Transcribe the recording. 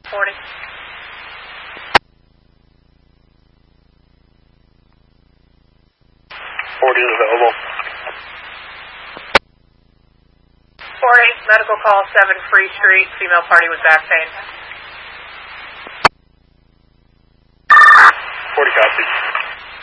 40. 40 is available. 4-8, medical call 7 Free Street, female party with back pain. 40 copies.